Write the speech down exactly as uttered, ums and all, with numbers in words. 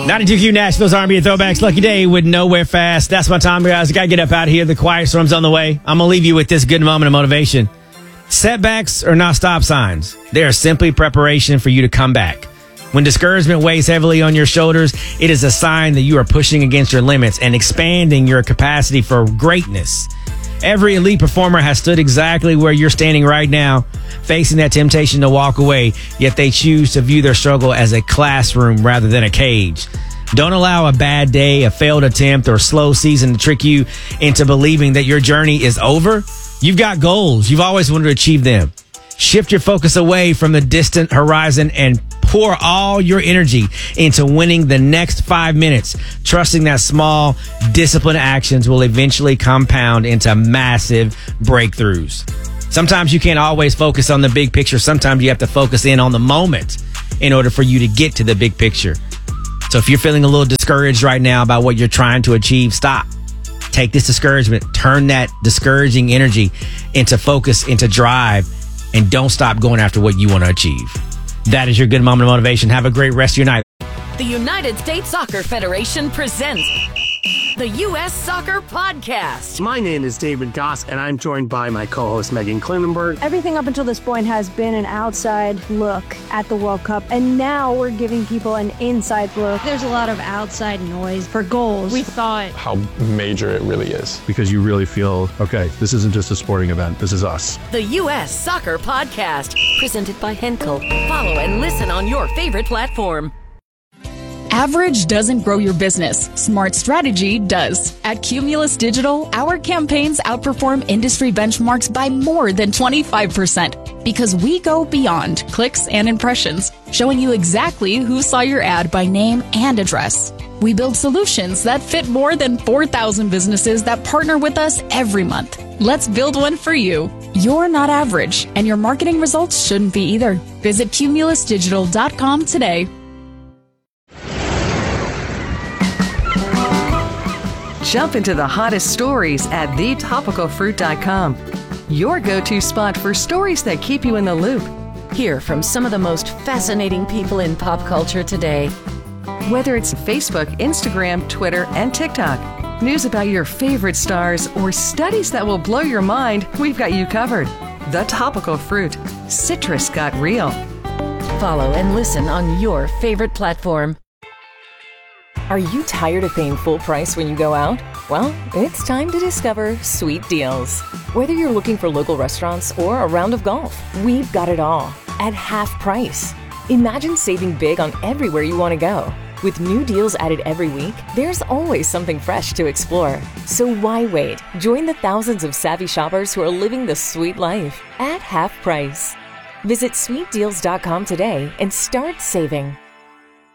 ninety-two Q Nashville's R and B and Throwbacks. Lucky Day with Nowhere Fast. That's my time, guys. I got to get up out of here. The quiet storm's on the way. I'm going to leave you with this good moment of motivation. Setbacks are not stop signs. They are simply preparation for you to come back. When discouragement weighs heavily on your shoulders, it is a sign that you are pushing against your limits and expanding your capacity for greatness. Every elite performer has stood exactly where you're standing right now, facing that temptation to walk away, yet they choose to view their struggle as a classroom rather than a cage. Don't allow a bad day, a failed attempt, or slow season to trick you into believing that your journey is over. You've got goals. You've always wanted to achieve them. Shift your focus away from the distant horizon and pour all your energy into winning the next five minutes, trusting that small, disciplined actions will eventually compound into massive breakthroughs. Sometimes you can't always focus on the big picture. Sometimes you have to focus in on the moment in order for you to get to the big picture. So if you're feeling a little discouraged right now about what you're trying to achieve, stop. Take this discouragement, turn that discouraging energy into focus, into drive, and don't stop going after what you want to achieve. That is your good moment of motivation. Have a great rest of your night. The United States Soccer Federation presents the U S Soccer Podcast. My name is David Goss, and I'm joined by my co-host Megan Klinenberg. Everything up until this point has been an outside look at the World Cup, and now we're giving people an inside look. There's a lot of outside noise for goals. We thought how major it really is. Because you really feel, okay, this isn't just a sporting event, this is us. The U S Soccer Podcast, presented by Henkel. Follow and listen on your favorite platform. Average doesn't grow your business. Smart strategy does. At Cumulus Digital, our campaigns outperform industry benchmarks by more than twenty-five percent because we go beyond clicks and impressions, showing you exactly who saw your ad by name and address. We build solutions that fit more than four thousand businesses that partner with us every month. Let's build one for you. You're not average, and your marketing results shouldn't be either. Visit cumulus digital dot com today. Jump into the hottest stories at the topical fruit dot com. Your go-to spot for stories that keep you in the loop. Hear from some of the most fascinating people in pop culture today. Whether it's Facebook, Instagram, Twitter, and TikTok, news about your favorite stars, or studies that will blow your mind, we've got you covered. The Topical Fruit. Citrus got real. Follow and listen on your favorite platform. Are you tired of paying full price when you go out? Well, it's time to discover Sweet Deals. Whether you're looking for local restaurants or a round of golf, we've got it all at half price. Imagine saving big on everywhere you want to go. With new deals added every week, there's always something fresh to explore. So why wait? Join the thousands of savvy shoppers who are living the sweet life at half price. Visit sweet deals dot com today and start saving.